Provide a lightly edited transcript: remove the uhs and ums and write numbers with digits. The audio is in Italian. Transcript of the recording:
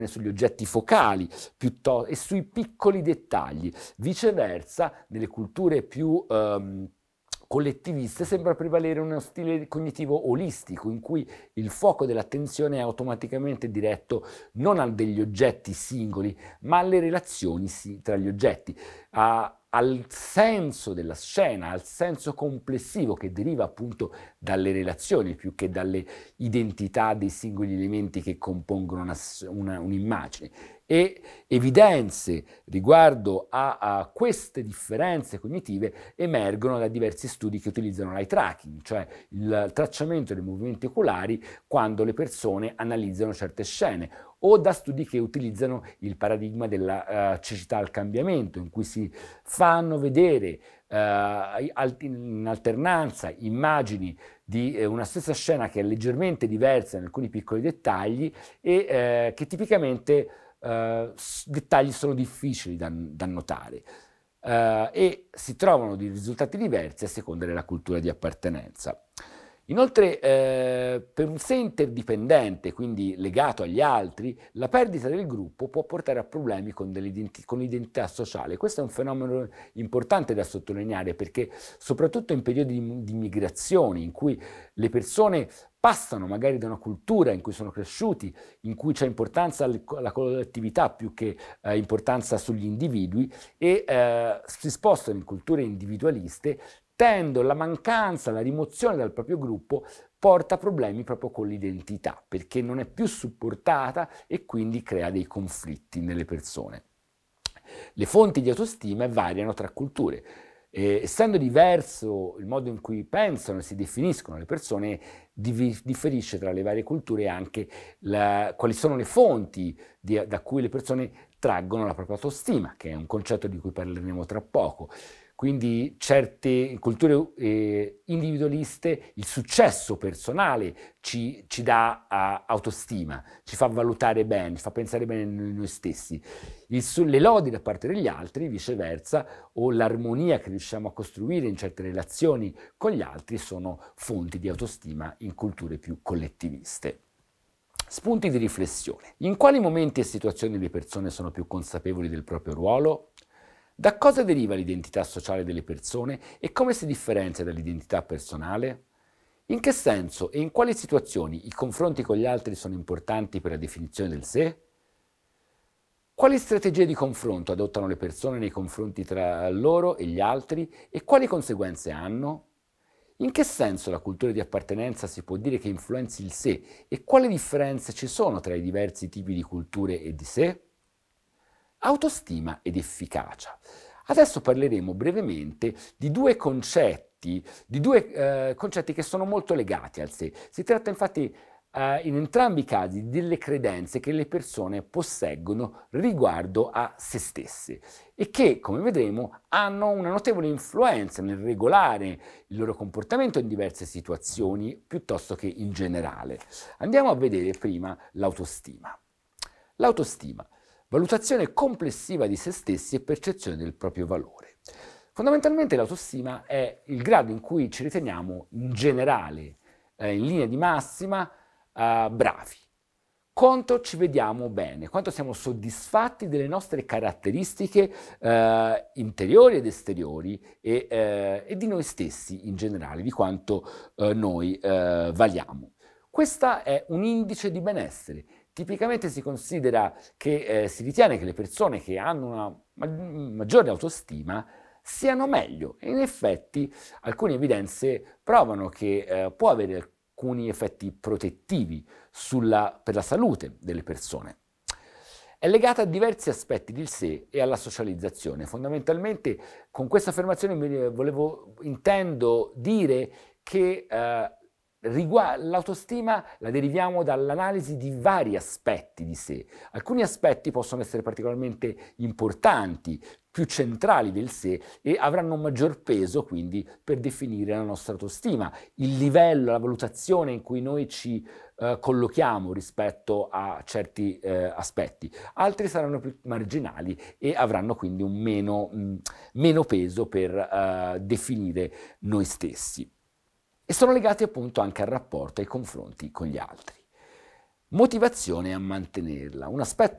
sugli oggetti focali e sui piccoli dettagli. Viceversa, nelle culture più collettiviste sembra prevalere uno stile cognitivo olistico in cui il fuoco dell'attenzione è automaticamente diretto non a degli oggetti singoli, ma alle relazioni tra gli oggetti, al senso della scena, al senso complessivo che deriva appunto dalle relazioni più che dalle identità dei singoli elementi che compongono un'immagine. E evidenze riguardo a queste differenze cognitive emergono da diversi studi che utilizzano l'eye tracking, cioè il tracciamento dei movimenti oculari quando le persone analizzano certe scene, o da studi che utilizzano il paradigma della cecità al cambiamento, in cui si fanno vedere in alternanza immagini di una stessa scena che è leggermente diversa in alcuni piccoli dettagli e che tipicamente dettagli sono difficili da notare e si trovano dei risultati diversi a seconda della cultura di appartenenza. Inoltre, per un sé interdipendente, quindi legato agli altri, la perdita del gruppo può portare a problemi con l'identità sociale. Questo è un fenomeno importante da sottolineare perché soprattutto in periodi di migrazione, in cui le persone passano magari da una cultura in cui sono cresciuti, in cui c'è importanza alla collettività più che importanza sugli individui e si spostano in culture individualiste, la mancanza, la rimozione dal proprio gruppo porta problemi proprio con l'identità, perché non è più supportata e quindi crea dei conflitti nelle persone. Le fonti di autostima variano tra culture. Essendo diverso il modo in cui pensano e si definiscono le persone, differisce tra le varie culture anche quali sono le fonti da cui le persone traggono la propria autostima, che è un concetto di cui parleremo tra poco. Quindi certe culture individualiste, il successo personale ci dà autostima, ci fa valutare bene, ci fa pensare bene noi stessi. Le lodi da parte degli altri, viceversa, o l'armonia che riusciamo a costruire in certe relazioni con gli altri sono fonti di autostima in culture più collettiviste. Spunti di riflessione. In quali momenti e situazioni le persone sono più consapevoli del proprio ruolo? Da cosa deriva l'identità sociale delle persone e come si differenzia dall'identità personale? In che senso e in quali situazioni i confronti con gli altri sono importanti per la definizione del sé? Quali strategie di confronto adottano le persone nei confronti tra loro e gli altri e quali conseguenze hanno? In che senso la cultura di appartenenza si può dire che influenzi il sé e quali differenze ci sono tra i diversi tipi di culture e di sé? Autostima ed efficacia. Adesso parleremo brevemente di due concetti che sono molto legati al sé. Si tratta infatti in entrambi i casi delle credenze che le persone posseggono riguardo a se stesse e che, come vedremo, hanno una notevole influenza nel regolare il loro comportamento in diverse situazioni piuttosto che in generale. Andiamo a vedere prima l'autostima. L'autostima. Valutazione complessiva di se stessi e percezione del proprio valore. Fondamentalmente l'autostima è il grado in cui ci riteniamo in generale, in linea di massima, bravi. Quanto ci vediamo bene, quanto siamo soddisfatti delle nostre caratteristiche interiori ed esteriori e di noi stessi in generale, di quanto noi valiamo. Questo è un indice di benessere. Tipicamente si considera che si ritiene che le persone che hanno una maggiore autostima siano meglio e in effetti alcune evidenze provano che può avere alcuni effetti protettivi per la salute delle persone. È legata a diversi aspetti del sé e alla socializzazione. Fondamentalmente con questa affermazione intendo dire che l'autostima la deriviamo dall'analisi di vari aspetti di sé. Alcuni aspetti possono essere particolarmente importanti, più centrali del sé e avranno un maggior peso quindi per definire la nostra autostima, il livello, la valutazione in cui noi ci collochiamo rispetto a certi aspetti. Altri saranno più marginali e avranno quindi un meno peso per definire noi stessi. E sono legati appunto anche al rapporto, ai confronti con gli altri. motivazione a mantenerla. Un aspetto